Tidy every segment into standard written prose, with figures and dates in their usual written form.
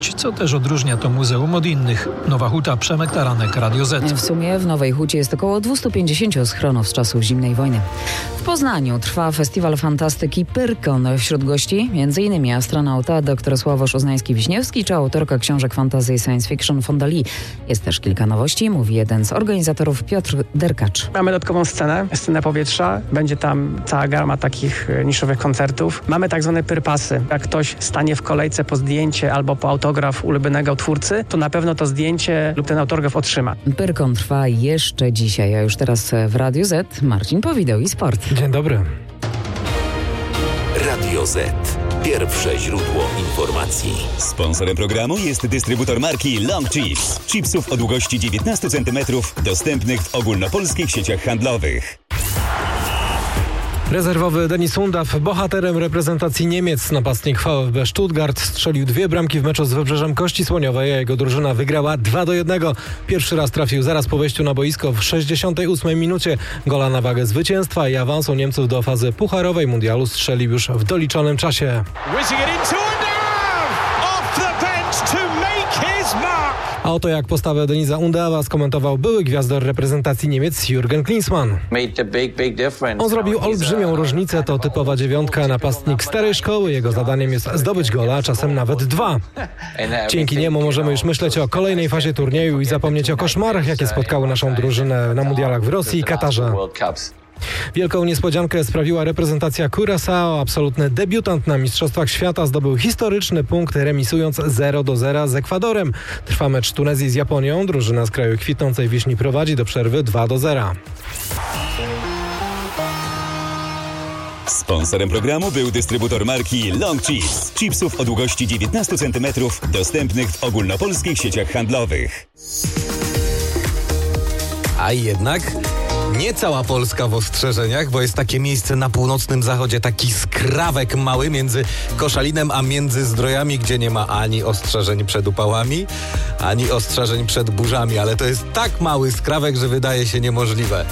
Co też odróżnia to muzeum od innych. Nowa Huta, Przemek Taranek, Radio Z. W sumie w Nowej Hucie jest około 250 schronów z czasów zimnej wojny. W Poznaniu trwa festiwal fantastyki Pyrkon. Wśród gości m.in. astronauta dr Sławosz Uznański-Wiśniewski czy autorka książek fantasy i science fiction Fonda Lee. Jest też kilka nowości, mówi jeden z organizatorów Piotr Derkacz. Mamy dodatkową scenę powietrza. Będzie tam cała gama takich niszowych koncertów. Mamy tak zwane pyrpasy. Jak ktoś stanie w kolejce po zdjęcie albo po autograf ulubionego twórcy, to na pewno to zdjęcie lub ten autograf otrzyma. Pyrkon trwa jeszcze dzisiaj, a już teraz w Radiu Z Marcin Powideł i Sport. Dzień dobry. Radio Z. Pierwsze źródło informacji. Sponsorem programu jest dystrybutor marki Long Chips. Chipsów o długości 19 cm, dostępnych w ogólnopolskich sieciach handlowych. Rezerwowy Denis Undaw, bohaterem reprezentacji Niemiec, napastnik VfB Stuttgart, strzelił 2 bramki w meczu z Wybrzeżem Kości Słoniowej, a jego drużyna wygrała 2-1. Pierwszy raz trafił zaraz po wejściu na boisko w 68 minucie. Gola na wagę zwycięstwa i awansu Niemców do fazy pucharowej mundialu strzelił już w doliczonym czasie. A oto jak postawę Denisa Undawa skomentował były gwiazdor reprezentacji Niemiec Jürgen Klinsmann. On zrobił olbrzymią różnicę, to typowa dziewiątka, napastnik starej szkoły. Jego zadaniem jest zdobyć gola, a czasem nawet 2. Dzięki niemu możemy już myśleć o kolejnej fazie turnieju i zapomnieć o koszmarach, jakie spotkały naszą drużynę na mundialach w Rosji i Katarze. Wielką niespodziankę sprawiła reprezentacja Curaçao. Absolutny debiutant na Mistrzostwach Świata zdobył historyczny punkt, remisując 0-0 z Ekwadorem. Trwa mecz Tunezji z Japonią. Drużyna z kraju kwitnącej wiśni prowadzi do przerwy 2-0. Sponsorem programu był dystrybutor marki Long Chips. Chipsów o długości 19 cm, dostępnych w ogólnopolskich sieciach handlowych. A jednak nie cała Polska w ostrzeżeniach, bo jest takie miejsce na północnym zachodzie, taki skrawek mały między Koszalinem a Międzyzdrojami, gdzie nie ma ani ostrzeżeń przed upałami, ani ostrzeżeń przed burzami, ale to jest tak mały skrawek, że wydaje się niemożliwe.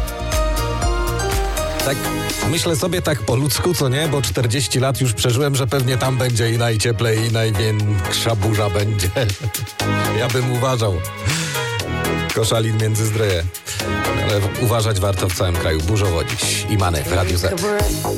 Tak myślę sobie tak po ludzku, co nie, bo 40 lat już przeżyłem, że pewnie tam będzie i najcieplej, i największa burza będzie. Ja bym uważał. Koszalin, Międzyzdroje. Ale uważać warto w całym kraju. Burzowo dziś. Imany w Radiu Z.